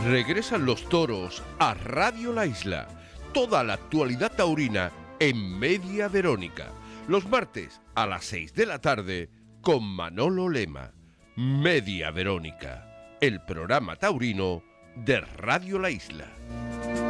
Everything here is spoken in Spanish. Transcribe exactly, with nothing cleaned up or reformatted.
Regresan los toros a Radio La Isla. Toda la actualidad taurina en Media Verónica. Los martes a las seis de la tarde con Manolo Lema. Media Verónica, el programa taurino de Radio La Isla.